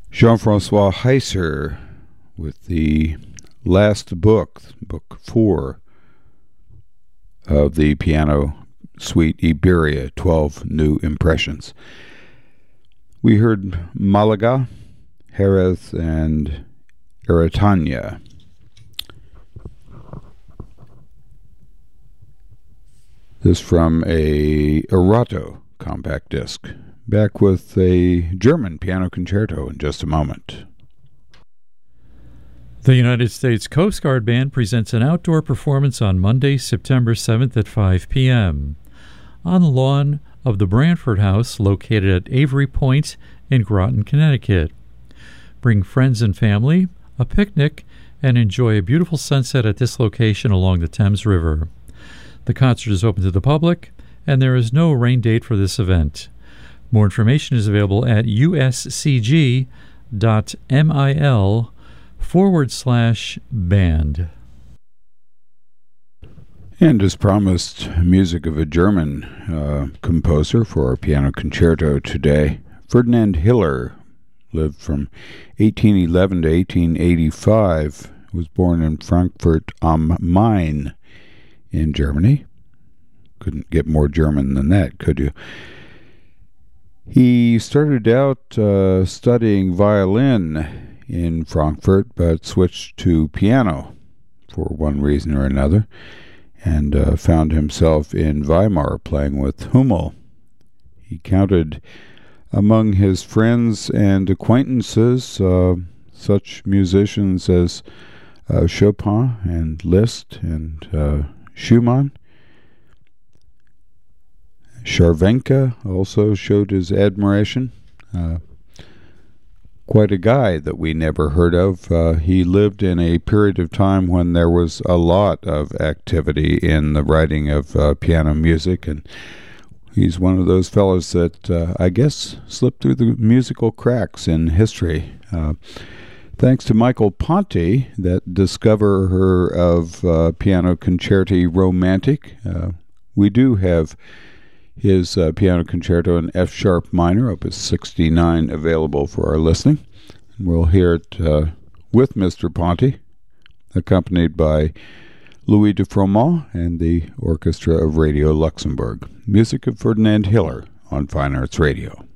Jean-Francois Heiser with the last book, Book 4 of the piano suite Iberia, 12 New Impressions. We heard Malaga, Jerez, and Eritania. This from a Erato compact disc. Back with a German piano concerto in just a moment. The United States Coast Guard Band presents an outdoor performance on Monday, September 7th at 5 p.m. on the lawn of the Branford House located at Avery Point in Groton, Connecticut. Bring friends and family, a picnic, and enjoy a beautiful sunset at this location along the Thames River. The concert is open to the public, and there is no rain date for this event. More information is available at uscg.mil/band. And as promised, music of a German composer for our piano concerto today. Ferdinand Hiller lived from 1811 to 1885. Was born in Frankfurt am Main in Germany. Couldn't get more German than that, could you? He started out studying violin in Frankfurt, but switched to piano for one reason or another, and found himself in Weimar playing with Hummel. He counted among his friends and acquaintances such musicians as Chopin and Liszt and Schumann. Chervenka also showed his admiration. Quite a guy that we never heard of. He lived in a period of time when there was a lot of activity in the writing of piano music, and he's one of those fellows that I guess slipped through the musical cracks in history. Thanks to Michael Ponti, that discoverer of Piano Concerti Romantic. We do have his piano concerto in F sharp minor, opus 69, available for our listening. We'll hear it with Mr. Ponti, accompanied by Louis de Froment and the Orchestra of Radio Luxembourg. Music of Ferdinand Hiller on Fine Arts Radio.